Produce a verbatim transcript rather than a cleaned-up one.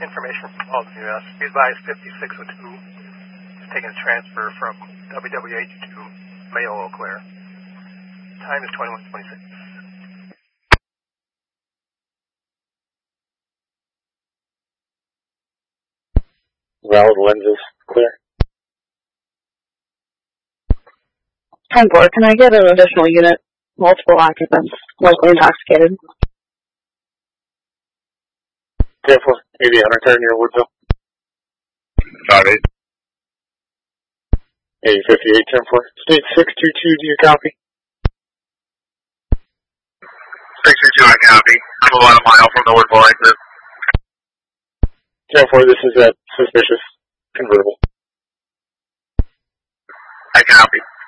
information from Halton U S. Be advised fifty-six oh two is taking a transfer from W W H to Mayo Eau Claire. Time is twenty-one twenty-six. Valid lenses, clear. ten four, can I get an additional unit? Multiple occupants, likely intoxicated. ten four, eighty-eight hundred car near Woodville. five eight. eighty fifty-eight, ten four. State six two two, do you copy? six two two, I copy. I'm about a mile from the Woodville exit. ten four, this is that suspicious convertible. I copy.